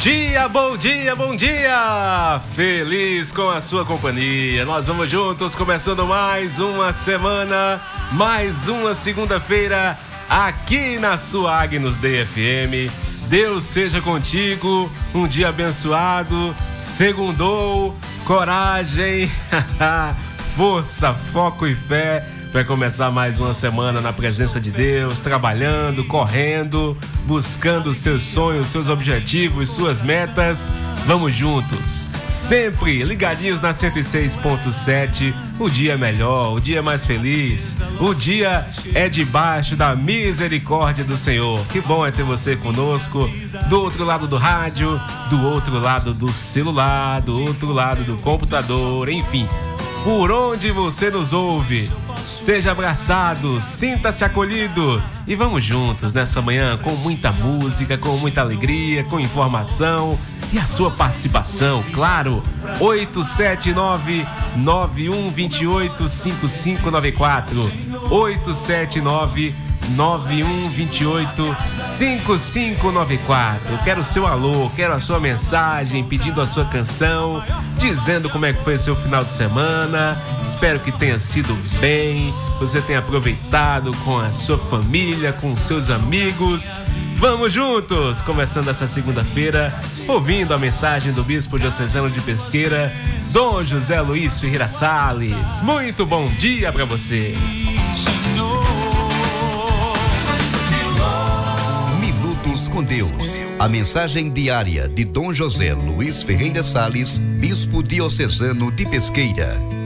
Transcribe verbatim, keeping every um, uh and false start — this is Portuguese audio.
dia, bom dia, bom dia! Feliz com a sua companhia. Nós vamos juntos, começando mais uma semana, mais uma segunda-feira, aqui na sua Agnus Dei F M. Deus seja contigo, um dia abençoado, segundou, coragem, força, foco e fé para começar mais uma semana na presença de Deus, trabalhando, correndo, buscando seus sonhos, seus objetivos, suas metas. Vamos juntos, sempre ligadinhos na cento e seis ponto sete. O dia é melhor, o dia é mais feliz, o dia é debaixo da misericórdia do Senhor. Que bom é ter você conosco, do outro lado do rádio, do outro lado do celular, do outro lado do computador, enfim, por onde você nos ouve. Seja abraçado, sinta-se acolhido e vamos juntos nessa manhã com muita música, com muita alegria, com informação e a sua participação, claro. oito sete nove, nove um dois oito, cinco cinco nove quatro oito sete nove, nove um dois oito, cinco cinco nove quatro. Eu quero o seu alô, quero a sua mensagem pedindo a sua canção, dizendo como é que foi o seu final de semana. Espero que tenha sido bem, você tenha aproveitado com a sua família, com seus amigos. Vamos juntos, começando essa segunda-feira, ouvindo a mensagem do Bispo Diocesano de Pesqueira, Dom José Luiz Ferreira Salles. Muito bom dia para você. Minutos com Deus. A mensagem diária de Dom José Luiz Ferreira Salles, Bispo Diocesano de Pesqueira.